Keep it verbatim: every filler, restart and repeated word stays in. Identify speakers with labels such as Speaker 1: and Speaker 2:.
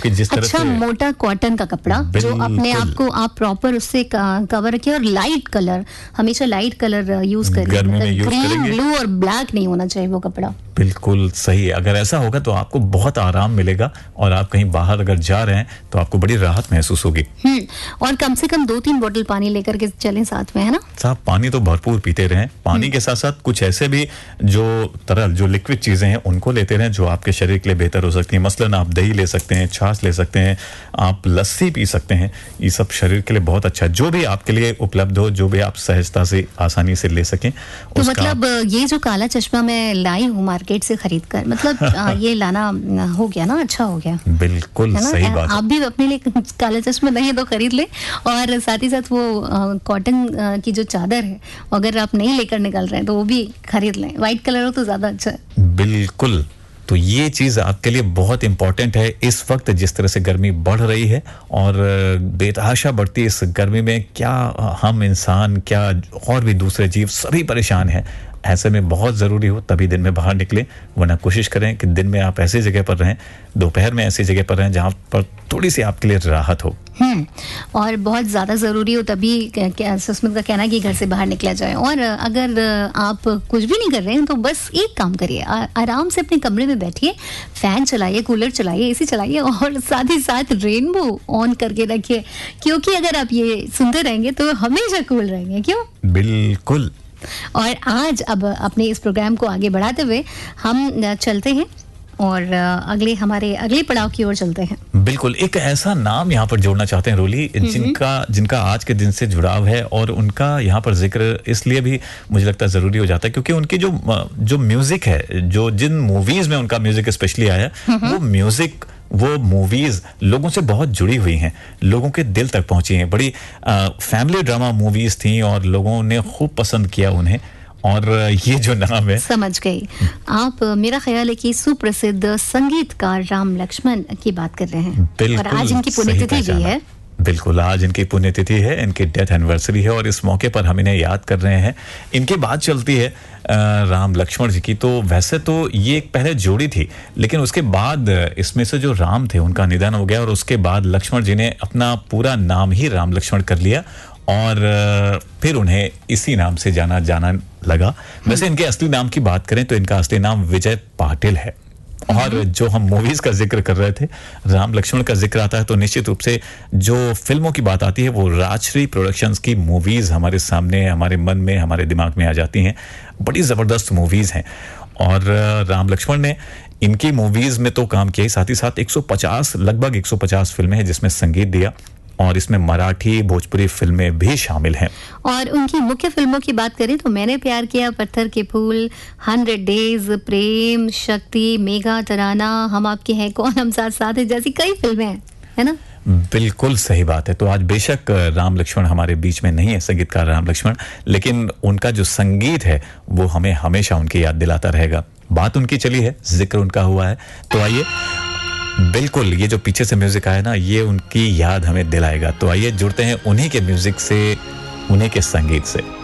Speaker 1: क्योंकि जिस तरह
Speaker 2: अच्छा,
Speaker 1: से
Speaker 2: मोटा कॉटन का कपड़ा जो अपने आप को आप प्रॉपर उससे कवर रखिए, और लाइट कलर, हमेशा लाइट कलर यूज करिए,
Speaker 1: गर्मी में यूज
Speaker 2: ग्रीन,
Speaker 1: करेंगे।
Speaker 2: ब्लू और ब्लैक नहीं होना चाहिए वो कपड़ा।
Speaker 1: बिल्कुल सही। अगर ऐसा होगा तो आपको बहुत आराम मिलेगा, और आप कहीं बाहर अगर जा रहे हैं तो आपको बड़ी राहत महसूस होगी।
Speaker 2: हम्म और कम से कम दो तीन बोतल पानी लेकर के चलें साथ में, है ना
Speaker 1: साहब? पानी तो भरपूर पीते रहें। पानी के साथ साथ कुछ ऐसे भी जो तरल, जो लिक्विड चीजें हैं उनको लेते रहें जो आपके शरीर के लिए बेहतर हो सकती हैं। मसलन आप दही ले सकते हैं, छाछ ले सकते हैं, आप लस्सी पी सकते हैं। ये सब शरीर के लिए बहुत अच्छा है। जो भी आपके लिए उपलब्ध हो, जो भी आप सहजता से आसानी से ले सकें।
Speaker 2: तो मतलब ये जो काला चश्मा मैं लाई हूँ मार्केट से खरीद कर, मतलब आ, ये लाना हो गया ना, अच्छा हो गया।
Speaker 1: बिल्कुल सही बात।
Speaker 2: आप भी अपने लिए काला चश्मा नहीं तो खरीद ले, और साथ ही साथ वो कॉटन की जो चादर है अगर आप नहीं लेकर निकल रहे हैं तो वो भी खरीद लें। व्हाइट कलर हो तो ज्यादा अच्छा है।
Speaker 1: बिल्कुल। तो ये चीज़ आपके लिए बहुत इंपॉर्टेंट है इस वक्त, जिस तरह से गर्मी बढ़ रही है और बेतहाशा बढ़ती इस गर्मी में। क्या हम इंसान, क्या और भी दूसरे जीव, सभी परेशान हैं। ऐसे में बहुत ज़रूरी हो तभी दिन में बाहर निकलें, वरना कोशिश करें कि दिन में आप ऐसी जगह पर रहें, दोपहर में ऐसी जगह पर रहें जहाँ पर थोड़ी सी आपके लिए राहत हो।
Speaker 2: हम्म और बहुत ज़्यादा ज़रूरी हो तभी सुस्मित का कहना है कि घर से बाहर निकला जाए। और अगर आप कुछ भी नहीं कर रहे हैं तो बस एक काम करिए, आराम से अपने कमरे में बैठिए, फैन चलाइए, कूलर चलाइए, एसी चलाइए, और साथ ही साथ रेनबो ऑन करके रखिए, क्योंकि अगर आप ये सुनते रहेंगे तो हमेशा कूल रहेंगे। क्यों?
Speaker 1: बिल्कुल।
Speaker 2: और आज अब अपने इस प्रोग्राम को आगे बढ़ाते हुए हम चलते हैं और अगले हमारे अगले पड़ाव की ओर चलते हैं।
Speaker 1: बिल्कुल। एक ऐसा नाम यहाँ पर जोड़ना चाहते हैं रोली, जिनका जिनका आज के दिन से जुड़ाव है, और उनका यहाँ पर जिक्र इसलिए भी मुझे लगता है जरूरी हो जाता है क्योंकि उनकी जो जो म्यूजिक है, जो जिन मूवीज में उनका म्यूजिक स्पेशली आया, वो म्यूजिक, वो मूवीज लोगों से बहुत जुड़ी हुई हैं, लोगों के दिल तक पहुंची हैं। बड़ी फैमिली ड्रामा मूवीज थी और लोगों ने खूब पसंद किया उन्हें। और ये जो नाम है,
Speaker 2: समझ गई आप, मेरा ख्याल है कि सुप्रसिद्ध संगीतकार राम लक्ष्मण की बात कर रहे हैं, और आज इनकी पुण्यतिथि भी है।
Speaker 1: बिल्कुल, आज इनकी पुण्यतिथि है, इनकी डेथ एनिवर्सरी है, और इस मौके पर हम इन्हें याद कर रहे हैं। इनके बात चलती है राम लक्ष्मण जी की। तो वैसे तो ये एक पहले जोड़ी थी, लेकिन उसके बाद इसमें से जो राम थे उनका निधन हो गया, और उसके बाद लक्ष्मण जी ने अपना पूरा नाम ही राम लक्ष्मण कर लिया, और फिर उन्हें इसी नाम से जाना जाना लगा। वैसे इनके असली नाम की बात करें तो इनका असली नाम विजय पाटिल है। और जो हम मूवीज का जिक्र कर रहे थे, राम लक्ष्मण का जिक्र आता है तो निश्चित रूप से जो फिल्मों की बात आती है वो राजश्री प्रोडक्शंस की मूवीज हमारे सामने, हमारे मन में, हमारे दिमाग में आ जाती हैं। बड़ी जबरदस्त मूवीज हैं, और राम लक्ष्मण ने इनकी मूवीज में तो काम किया ही, साथ ही साथ एक सौ पचास लगभग एक सौ पचास फिल्में हैं जिसमें संगीत दिया, और इसमें मराठी, भोजपुरी फिल्में भी शामिल हैं।
Speaker 2: और उनकी मुख्य फिल्मों की बात करें तो मैंने प्यार किया, पत्थर के फूल, हंड्रेड डेज, प्रेम, शक्ति, मेघा, तराना, हम आपके हैं कौन, हम साथ साथ हैं, जैसी कई फिल्में हैं, है ना?
Speaker 1: बिल्कुल सही बात है। तो आज बेशक राम लक्ष्मण हमारे बीच में नहीं है, संगीतकार राम लक्ष्मण, लेकिन उनका जो संगीत है वो हमें हमेशा उनकी याद दिलाता रहेगा। बात उनकी चली है, जिक्र उनका हुआ है, तो आइए, बिल्कुल ये जो पीछे से म्यूजिक आया ना, ये उनकी याद हमें दिलाएगा। तो आइए जुड़ते हैं उन्हीं के म्यूजिक से, उन्हीं के संगीत से।